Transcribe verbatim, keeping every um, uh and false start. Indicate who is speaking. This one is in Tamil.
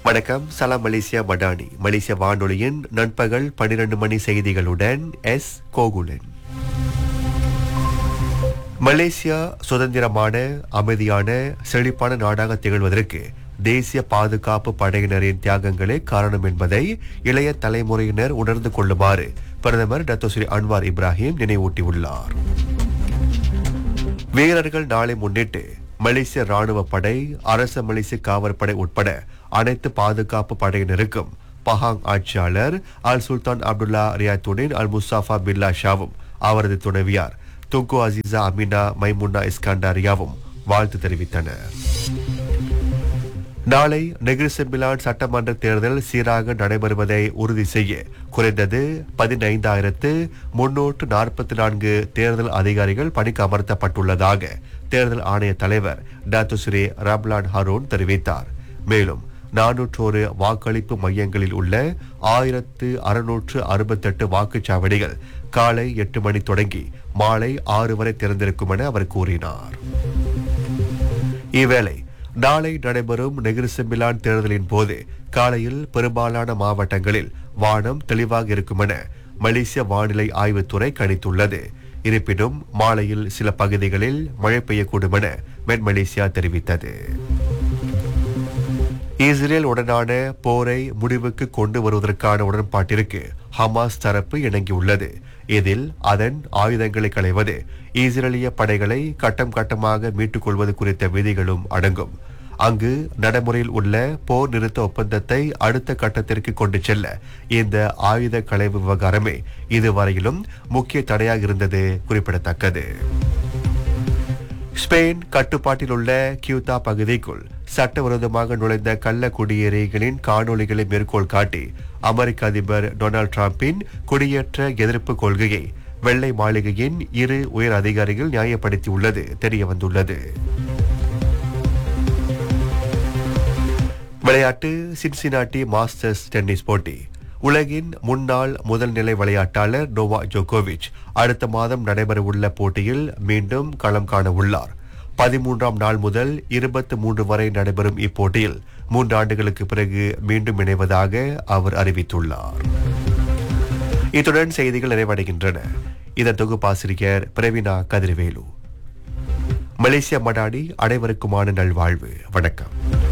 Speaker 1: வணக்கம். சலாம் மலேசியா மடானி மலேசிய வானொலியின் நண்பகல் பன்னிரண்டு மணி செய்திகளுடன் எஸ் கோகுலன். மலேசியா சுதந்திரமான, அமைதியான, செழிப்பான நாடாக திகழ்வதற்கு தேசிய பாதுகாப்பு படையினரின் தியாகங்களே காரணம் என்பதை இளைய தலைமுறையினர் உணர்ந்து கொள்ளுமாறு பிரதமர் டத்தோ ஸ்ரீ அன்வார் இப்ராஹிம் நினைவூட்டியுள்ளார். வீரர்கள் நாளை முன்னிட்டு மலேசிய ராணுவ படை, அரச மலேசிய காவற்படை உட்பட அனைத்து பாதுகாப்பு படையினருக்கும் பஹாங் ஆட்சியாளர் அல் சுல்தான் அப்துல்லா ரியாத்துடின் அல் முஸ்தாஃபா பில்லா ஷாவும் அவரது துணைவியார் துங்கு அசீசா அமினா மைமுன்னா இஸ்கண்டாரியாவும் வாழ்த்து தெரிவித்தனர். நாளை நெகிரி செம்பிலான் சட்டமன்ற தேர்தல் சீராக நடைபெறுவதை உறுதி செய்ய குறைந்தது பதினைந்தாயிரத்து முன்னூற்று நாற்பத்தி நான்கு தேர்தல் அதிகாரிகள் பணிக்கு அமர்த்தப்பட்டுள்ளதாக தேர்தல் ஆணைய தலைவர் டாக்டர் ஸ்ரீ ரப்லான் ஹரோன் தெரிவித்தார். மேலும் நானூற்றோரு வாக்களிப்பு மையங்களில் உள்ள ஆயிரத்து அறுநூற்று அறுபத்தெட்டு வாக்குச்சாவடிகள் காலை எட்டு மணி தொடங்கி மாலை ஆறு வரை திறந்திருக்கும் என அவர் கூறினார். இவ்வேளை நாளை நடைபெறும் நெகிரி செம்பிலான் தேர்தலின் போது காலையில் பெரும்பாலான மாவட்டங்களில் வானம் தெளிவாக இருக்கும் என மலேசிய வானிலை ஆய்வுத்துறை கணித்துள்ளது. இருப்பினும் மாலையில் சில பகுதிகளில் மழை பெய்யக்கூடும் என மென் மலேசியா தெரிவித்தது. இஸ்ரேல் உடனான போரை முடிவுக்கு கொண்டு வருவதற்கான உடன்பாட்டிற்கு ஹமாஸ் தரப்பு இணங்கியுள்ளது. இதில் அதன் ஆயுதங்களை களைவது, இஸ்ரேலிய படைகளை கட்டம் கட்டமாக மீட்டுக் கொள்வது குறித்த விதிகளும் அடங்கும். அங்கு நடைமுறையில் உள்ள போர் நிறுத்த ஒப்பந்தத்தை அடுத்த கட்டத்திற்கு கொண்டு செல்ல இந்த ஆயுத களைவு விவகாரமே இதுவரையிலும் முக்கிய தடையாக இருந்தது குறிப்பிடத்தக்கது. ஸ்பெயின் கட்டுப்பாட்டில் உள்ள கியூதா பகுதிக்குள் சட்டவிரோதமாக நுழைந்த கள்ள குடியேறிகளின் காணொளிகளை மேற்கோள் காட்டி அமெரிக்க அதிபர் டொனால்டு டிரம்பின் குடியேற்ற எதிர்ப்பு கொள்கையை வெள்ளை மாளிகையின் இரு உயர் அதிகாரிகள் நியாயப்படுத்தியுள்ளது தெரியவந்துள்ளது. விளையாட்டு. சின்சினாட்டி மாஸ்டர்ஸ் டென்னிஸ் போட்டி. உலகின் முன்னாள் முதல் நிலை விளையாட்டாளர் நோவாக் ஜோகோவிச் அடுத்த மாதம் நடைபெறவுள்ள போட்டியில் மீண்டும் களம் காண உள்ளார். பதிமூன்றாம் நாள் முதல் இருபத்தி மூன்று வரை நடைபெறும் இப்போட்டியில் மூன்று ஆண்டுகளுக்கு பிறகு மீண்டும் இணைவதாக அவர் அறிவித்துள்ளார். இத்துடன் செய்திகள் நிறைவடைகின்றன. இதன் தொகுப்பாசிரியர் பிரவீனா கதிர்வேலு. மலேசியா மடாடி அனைவருக்குமான நல்வாழ்வு. வணக்கம்.